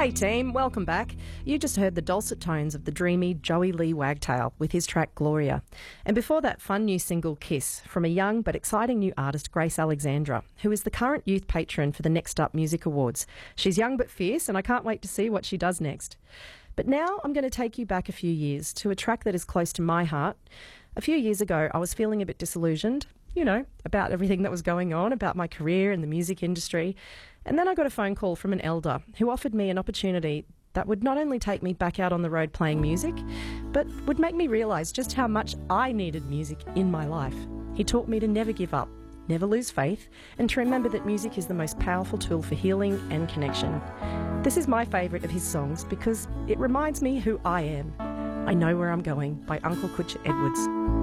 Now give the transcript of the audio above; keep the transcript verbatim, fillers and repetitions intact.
Hey team, welcome back. You just heard the dulcet tones of the dreamy Joey Lee Wagtail with his track Gloria. And before that, fun new single Kiss from a young but exciting new artist, Grace Alexandra, who is the current youth patron for the Next Up Music Awards. She's young but fierce, and I can't wait to see what she does next. But now I'm going to take you back a few years to a track that is close to my heart. A few years ago, I was feeling a bit disillusioned, you know, about everything that was going on, about my career in the music industry. And then I got a phone call from an elder who offered me an opportunity that would not only take me back out on the road playing music, but would make me realise just how much I needed music in my life. He taught me to never give up, never lose faith, and to remember that music is the most powerful tool for healing and connection. This is my favourite of his songs because it reminds me who I am. I Know Where I'm Going by Uncle Kutcher Edwards.